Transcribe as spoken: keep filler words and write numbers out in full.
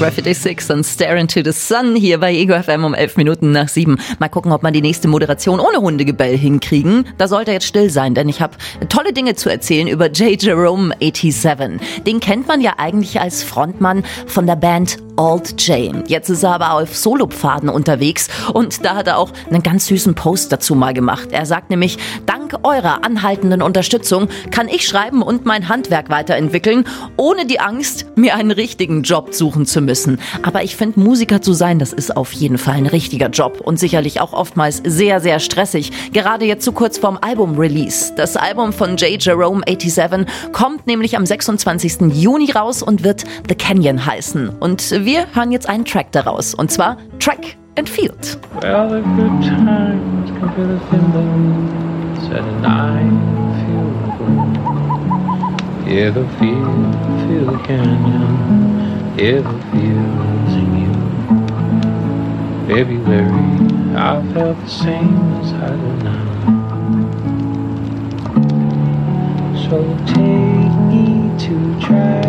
Graffiti Six und Stare into the Sun hier bei Ego F M um elf Minuten nach sieben. Mal gucken, ob wir die nächste Moderation ohne Hundegebell hinkriegen. Da sollte jetzt still sein, denn ich habe tolle Dinge zu erzählen über J. Jerome siebenundachtzig. Den kennt man ja eigentlich als Frontmann von der Band Alt J. Jetzt ist er aber auf Solopfaden unterwegs und da hat er auch einen ganz süßen Post dazu mal gemacht. Er sagt nämlich, dank eurer anhaltenden Unterstützung kann ich schreiben und mein Handwerk weiterentwickeln, ohne die Angst, mir einen richtigen Job suchen zu müssen. Aber ich finde, Musiker zu sein, das ist auf jeden Fall ein richtiger Job und sicherlich auch oftmals sehr, sehr stressig. Gerade jetzt so kurz vorm Album-Release. Das Album von J. Jerome siebenundachtzig kommt nämlich am sechsundzwanzigsten Juni raus und wird The Canyon heißen. Und wir hören jetzt einen Track daraus, und zwar Track and Field. Well, the good times can be the thing said and I feel good. Hear the field, feel the canyon, hear the fields in you. February, I felt the same as I do now. So take me to try.